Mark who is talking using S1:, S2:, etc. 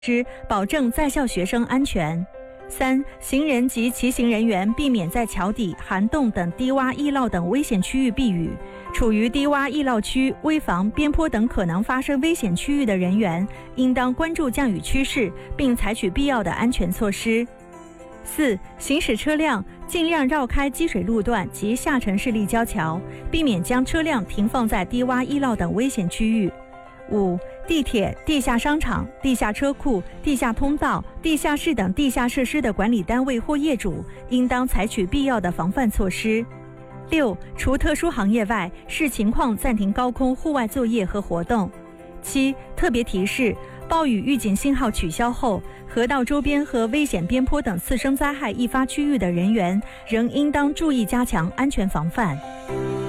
S1: 之，保证在校学生安全。3、行人及骑行人员避免在桥底、涵洞等低洼易涝等危险区域避雨。处于低洼易涝区、危房、边坡等可能发生危险区域的人员，应当关注降雨趋势，并采取必要的安全措施。4、行驶车辆尽量绕开积水路段及下沉式立交桥，避免将车辆停放在低洼易涝等危险区域。5、地铁、地下商场、地下车库、地下通道、地下室等地下设施的管理单位或业主，应当采取必要的防范措施。6、除特殊行业外，视情况暂停高空户外作业和活动。7、特别提示：暴雨预警信号取消后，河道周边和危险边坡等次生灾害易发区域的人员，仍应当注意加强安全防范。